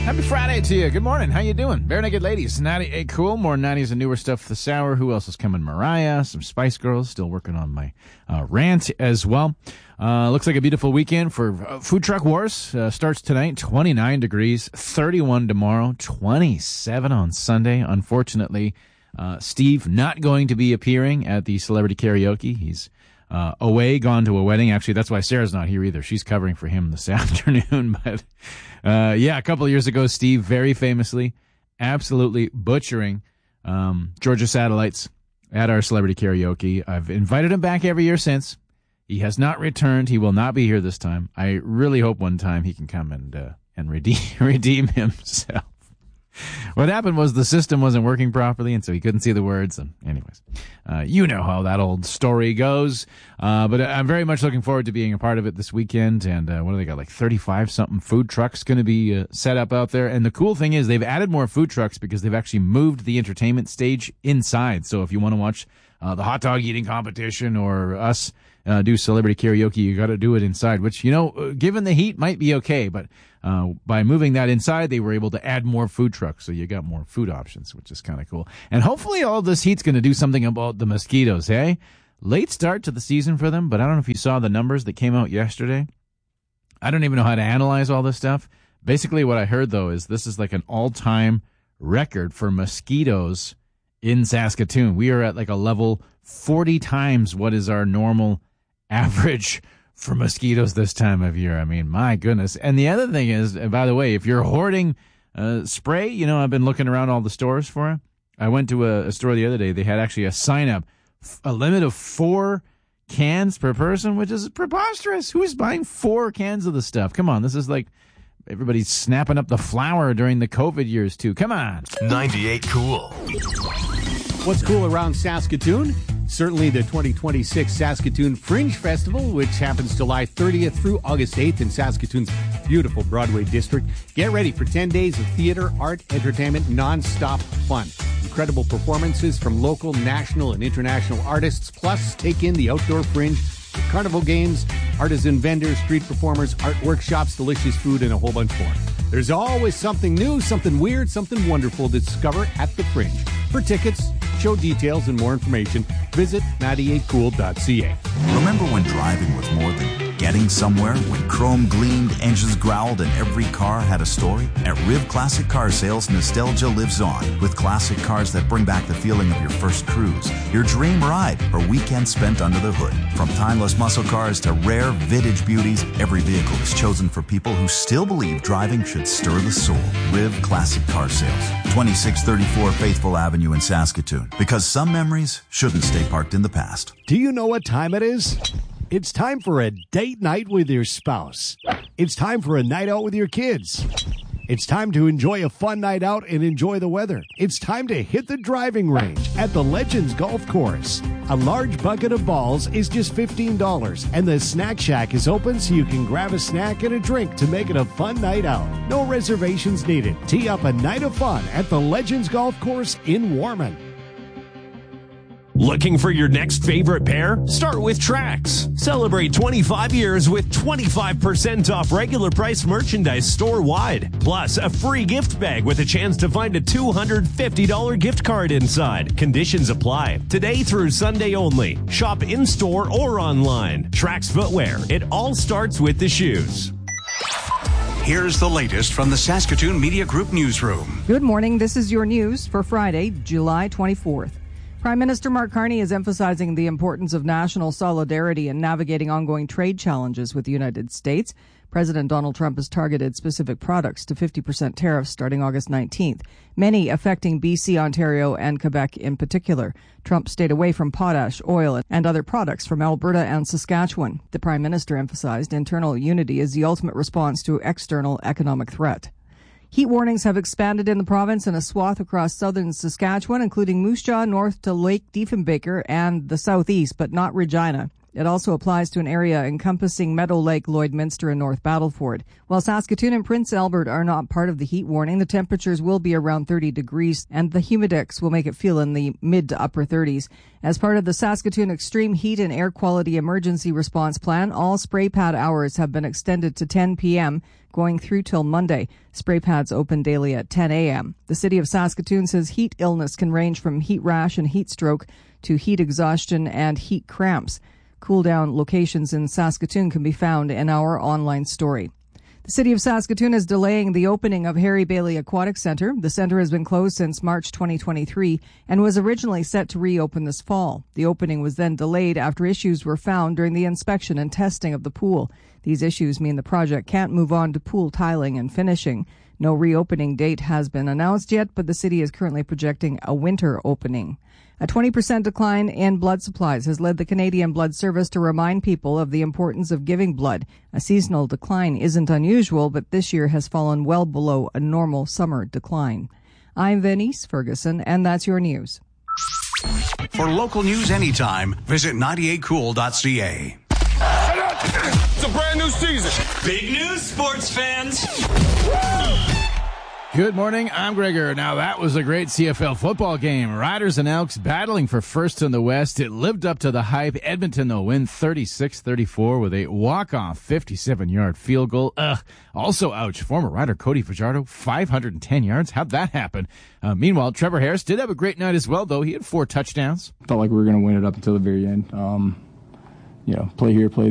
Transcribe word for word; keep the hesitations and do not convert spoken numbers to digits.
Happy Friday to you. Good morning. How you doing? Bare Naked Ladies, ninety-eight Cool. More nineties and newer stuff this hour. Who else is coming? Mariah, some Spice Girls. Still working on my uh, rant as well. Uh, looks like a beautiful weekend for uh, Food Truck Wars. Uh, starts tonight, twenty-nine degrees, thirty-one tomorrow, twenty-seven on Sunday. Unfortunately, uh, Steve not going to be appearing at the Celebrity Karaoke. He's Uh, away, gone to a wedding. Actually, that's why Sarah's not here either. She's covering for him this afternoon. But, uh, yeah, a couple of years ago, Steve very famously, absolutely butchering, um, Georgia Satellites at our Celebrity Karaoke. I've invited him back every year since. He has not returned. He will not be here this time. I really hope one time he can come and, uh, and redeem, redeem himself. What happened was the system wasn't working properly, and so he couldn't see the words. And anyways, uh, you know how that old story goes. Uh, but I'm very much looking forward to being a part of it this weekend. And uh, what do they got, like thirty-five-something food trucks going to be uh, set up out there. And the cool thing is they've added more food trucks because they've actually moved the entertainment stage inside. So if you want to watch uh, the hot dog eating competition or us uh, do Celebrity Karaoke, you got to do it inside, which, you know, uh, given the heat might be okay. But Uh, by moving that inside, they were able to add more food trucks, so you got more food options, which is kind of cool. And hopefully all this heat's going to do something about the mosquitoes, hey? Late start to the season for them, but I don't know if you saw the numbers that came out yesterday. I don't even know how to analyze all this stuff. Basically, what I heard, though, is this is like an all-time record for mosquitoes in Saskatoon. We are at like a level forty times what is our normal average for mosquitoes this time of year. I mean, my goodness. And the other thing is, and by the way, if you're hoarding uh, spray, you know, I've been looking around all the stores for it. I went to a, a store the other day. They had actually a sign up, a limit of four cans per person, which is preposterous. Who's buying four cans of the stuff? Come on, this is like everybody's snapping up the flour during the COVID years, too. Come on. ninety-eight Cool. What's cool around Saskatoon? Certainly the twenty twenty-six Saskatoon Fringe Festival, which happens July thirtieth through August eighth in Saskatoon's beautiful Broadway district. Get ready for ten days of theater, art, entertainment, non-stop fun. Incredible performances from local, national, and international artists. Plus, take in the outdoor fringe, carnival games, artisan vendors, street performers, art workshops, delicious food, and a whole bunch more. There's always something new, something weird, something wonderful to discover at the Fringe. For tickets, show details, and more information, visit ninety-eight cool dot c a. Remember when driving was more than getting somewhere? When chrome gleamed, engines growled, and every car had a story? At Riv Classic Car Sales, nostalgia lives on with classic cars that bring back the feeling of your first cruise, your dream ride, or weekend spent under the hood. From timeless muscle cars to rare vintage beauties, every vehicle is chosen for people who still believe driving should stir the soul. Riv Classic Car Sales, twenty-six thirty-four Faithful Avenue in Saskatoon. Because some memories shouldn't stay parked in the past. Do you know what time it is? It's time for a date night with your spouse. It's time for a night out with your kids. It's time to enjoy a fun night out and enjoy the weather. It's time to hit the driving range at the Legends Golf Course. A large bucket of balls is just fifteen dollars, and the Snack Shack is open so you can grab a snack and a drink to make it a fun night out. No reservations needed. Tee up a night of fun at the Legends Golf Course in Warman. Looking for your next favorite pair? Start with Trax. Celebrate twenty-five years with twenty-five percent off regular price merchandise store-wide. Plus, a free gift bag with a chance to find a two hundred fifty dollars gift card inside. Conditions apply. Today through Sunday only. Shop in-store or online. Trax Footwear. It all starts with the shoes. Here's the latest from the Saskatoon Media Group newsroom. Good morning. This is your news for Friday, July twenty-fourth. Prime Minister Mark Carney is emphasizing the importance of national solidarity in navigating ongoing trade challenges with the United States. President Donald Trump has targeted specific products to fifty percent tariffs starting August nineteenth, many affecting B C, Ontario, and Quebec in particular. Trump stayed away from potash, oil, and other products from Alberta and Saskatchewan. The Prime Minister emphasized internal unity is the ultimate response to external economic threat. Heat warnings have expanded in the province in a swath across southern Saskatchewan, including Moose Jaw north to Lake Diefenbaker and the southeast, but not Regina. It also applies to an area encompassing Meadow Lake, Lloydminster, and North Battleford. While Saskatoon and Prince Albert are not part of the heat warning, the temperatures will be around thirty degrees, and the humidex will make it feel in the mid to upper thirties. As part of the Saskatoon Extreme Heat and Air Quality Emergency Response Plan, all spray pad hours have been extended to ten p.m., going through till Monday. Spray pads open daily at ten a.m. The City of Saskatoon says heat illness can range from heat rash and heat stroke to heat exhaustion and heat cramps. Cool-down locations in Saskatoon can be found in our online story. The City of Saskatoon is delaying the opening of Harry Bailey Aquatic Centre. The centre has been closed since March twenty twenty-three and was originally set to reopen this fall. The opening was then delayed after issues were found during the inspection and testing of the pool. These issues mean the project can't move on to pool tiling and finishing. No reopening date has been announced yet, but the city is currently projecting a winter opening. A twenty percent decline in blood supplies has led the Canadian Blood Service to remind people of the importance of giving blood. A seasonal decline isn't unusual, but this year has fallen well below a normal summer decline. I'm Venice Ferguson, and that's your news. For local news anytime, visit ninety-eight cool dot c a. It's a brand new season. Big news, sports fans. Good morning, I'm Gregor. Now that was a great C F L football game. Riders and Elks battling for first in the West. It lived up to the hype. Edmonton, though, win thirty-six thirty-four with a walk-off fifty-seven-yard field goal. Ugh. Also, ouch, former Rider Cody Fajardo, five hundred ten yards. How'd that happen? Uh, meanwhile, Trevor Harris did have a great night as well, though. He had four touchdowns. Felt like we were going to win it up until the very end. Um, you know, play here, play